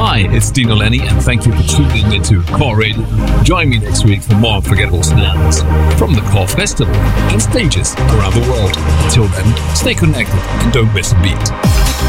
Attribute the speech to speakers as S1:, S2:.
S1: Hi, it's Dino Lenny, and thank you for tuning into Core Radio. Join me next week for more unforgettable sounds from the Core Festival and stages around the world. Until then, stay connected and don't miss a beat.